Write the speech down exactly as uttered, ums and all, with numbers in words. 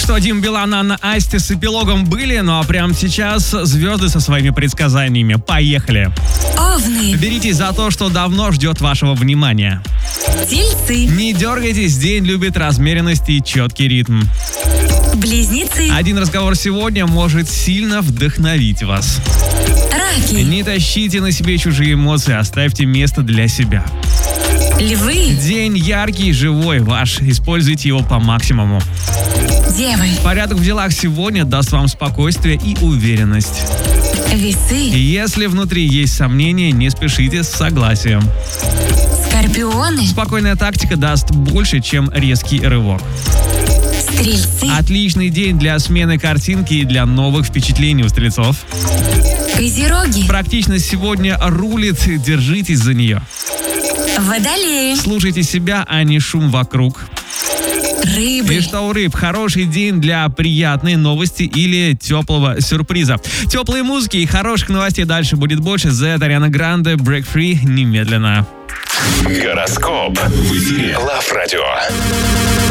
что Дим Билан, Анна Асти с эпилогом были, ну а прямо сейчас звезды со своими предсказаниями. Поехали! Овны. Беритесь за то, что давно ждет вашего внимания. Тельцы. Не дергайтесь, день любит размеренность и четкий ритм. Близнецы. Один разговор сегодня может сильно вдохновить вас. Раки. Не тащите на себе чужие эмоции, оставьте место для себя. Львы. День яркий и живой ваш, используйте его по максимуму. Девы. Порядок в делах сегодня даст вам спокойствие и уверенность. Весы. Если внутри есть сомнения, не спешите с согласием. Скорпионы. Спокойная тактика даст больше, чем резкий рывок. Стрельцы. Отличный день для смены картинки и для новых впечатлений у стрельцов. Козероги. Практичность сегодня рулит, держитесь за нее. Водолеи. Слушайте себя, а не шум вокруг. Рыбы. И что у рыб? Хороший день для приятной новости или теплого сюрприза. Теплые музыки и хороших новостей дальше будет больше. Z, Ариана Гранде, Break Free немедленно. Гороскоп в эфире Лав Радио.